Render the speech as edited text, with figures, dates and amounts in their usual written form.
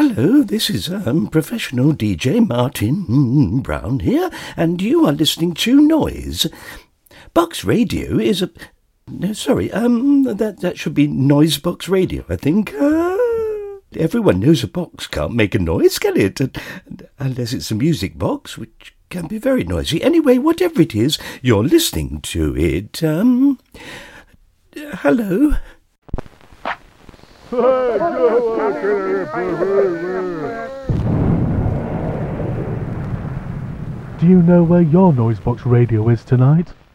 Hello, this is professional DJ Martin Brown here, and you are listening to Noise. Box Radio is a... No, sorry, that should be Noise Box Radio, I think. Everyone knows a box can't make a noise, can it? Unless it's a music box, which can be very noisy. Anyway, whatever it is, you're listening to it. Hello? Do you know where your Noisebox Radio is tonight?